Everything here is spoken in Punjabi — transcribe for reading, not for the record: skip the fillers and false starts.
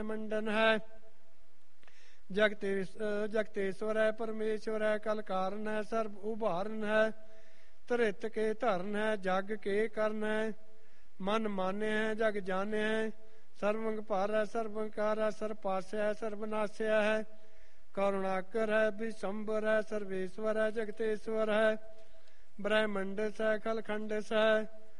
ਮੰਡਨ ਹੈ। ਜਗਤੇਸ਼ਵਰ ਹੈ ਪਰਮੇਸ਼ਵਰ ਹੈ, ਕਲ ਕਾਰਨ ਹੈ, ਸਰਬ ਉਭਾਰਨ ਹੈ। ਧਰਿਤ ਕੇ ਧਰਨ ਹੈ, ਜਗ ਕੇ ਕਰਨ ਹੈ। ਮਨ ਮਾਨਿਆ ਹੈ, ਜਗ ਜਾਣਿਆ ਹੈ। ਸਰਵੰਗ ਭਾਰ ਹੈ, ਸਰਵੰਕਾਰ ਹੈ, ਸਰਪਾਸਿਆ ਹੈ, ਸਰਬਨਾਸਿਆ ਹੈ। ਕਰੁਣਾਕਰ ਹੈ, ਵਿਸ਼ੰਬਰ ਹੈ, ਸਰਵੇਸ਼ਵਰ ਹੈ, ਜਗਤੇਸ਼ਵਰ ਹੈ। ਬ੍ਰਹਮੰਡਸ ਹੈ, ਖਲਖੰਡਸ ਹੈ।